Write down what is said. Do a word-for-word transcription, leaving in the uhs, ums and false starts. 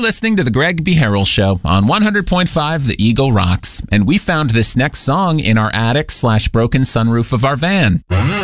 listening to The Greg B. Harrell Show on one hundred point five The Eagle Rocks, and we found this next song in our attic slash broken sunroof of our van.